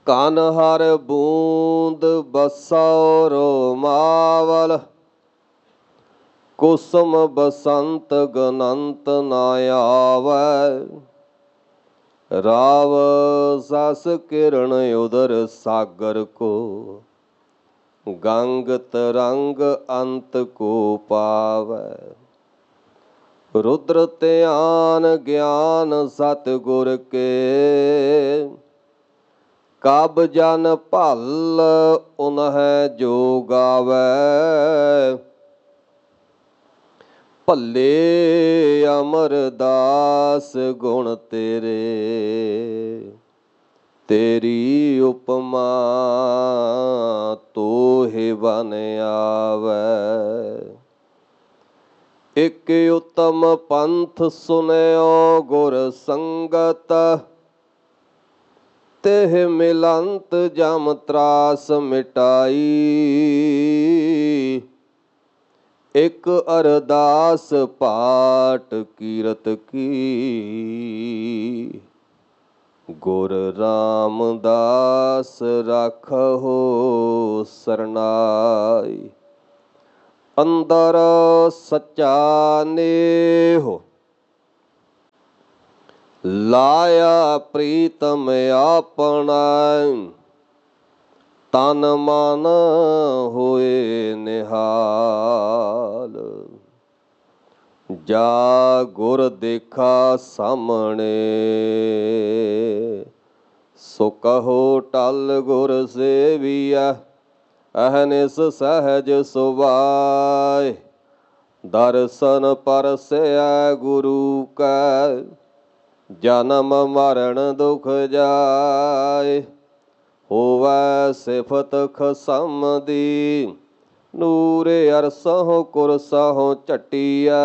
ਕਨ ਹਰ ਬੂੰਦ ਬਸੋ ਰੋਮਾਵਲ, ਕੁਸਮ ਬਸੰਤ ਗਨੰਤ ਨ ਆਵੈ। ਰਾਵ ਸਸ ਕਿਰਨ ਉਦਰ ਸਾਗਰ ਕੋ, ਗੰਗ ਤਰੰਗ ਅੰਤ ਕੋ ਪਾਵੈ। ਰੁਦਰ ਧਿਆਨ ਗਿਆਨ ਸਤਿਗੁਰ ਕੇ, ਕਬ ਜਨ ਭਲ ਉਨਹਿ ਜੋ ਗਾਵੈ। ਭੱਲੇ ਅਮਰਦਾਸ ਗੁਣ ਤੇਰੇ, ਤੇਰੀ ਉਪਮਾ ਤੋਹਿ ਬਨ ਆਵੈ। ਇਕ ਉਤਮ ਪੰਥ ਸੁਨਿਓ ਗੁਰ ਸੰਗਤ, ਤਿਹ ਮਿਲੰਤ ਜਮ ਤਰਾਸ ਮਿਟਾਈ। ਇਕ ਅਰਦਾਸ ਪਾਟ ਕੀਰਤ ਕੀ, ਗੁਰ ਰਾਮਦਾਸ ਰਾਖਹੁ ਸਰਨਾਈ। ਅੰਦਰ ਸੱਚਾ ਨੇਹੁ, ਲਾਇਆ ਪ੍ਰੀਤਮ ਆਪਣਾ। ਤਨ ਮਨ ਹੋਏ ਨਿਹਾਲ, ਜਾ ਗੁਰ ਦੇਖਾ ਸਾਹਮਣੇ। ਸੋ ਕਹੋ ਟਲ ਗੁਰ ਸੇਵੀਐ, ਅਹਨਿਸ ਸਹਿਜ ਸੁਭਾਏ। ਦਰਸ਼ਨ ਪਰਸੈ ਗੁਰੂ ਕੈ, ਜਨਮ ਮਰਨ ਦੁਖ ਜਾਏ। ਹੋਵੈ ਸਿਫਤ ਖਸਮ ਦੀ, ਨੂਰ ਅਰਸਹੁ ਕੁਰਸਹੁ ਝਟੀਐ।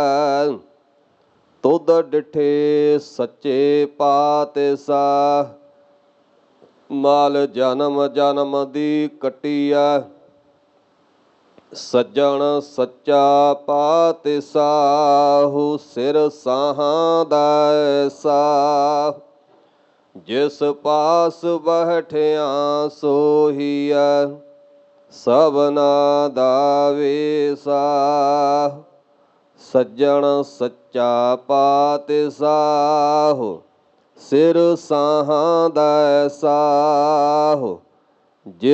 ਤੁਧ ਡਿਠੇ ਸੱਚੇ ਪਾਤਿਸ਼ਾਹ, ਮਾਲ ਜਨਮ ਜਨਮ ਦੀ ਕੱਟੀਐ। ਸੱਜਣ ਸੱਚਾ ਪਾਤਿਸ਼ਾਹੁ, ਸਿਰ ਸਾਹਾਂ ਦਾ ਐਸਾ। ਜਿਸ ਪਾਸ ਬੈਠਿਆ ਸੋਹੀਐ, ਸਭਨਾ ਦਾ ਵੇਸਾ। ਸੱਜਣ ਸੱਚਾ ਪਾਤਿਸ਼ਾਹੁ, ਸਿਰ ਸਾਹਾਂ ਦਾ ਐਸਾ।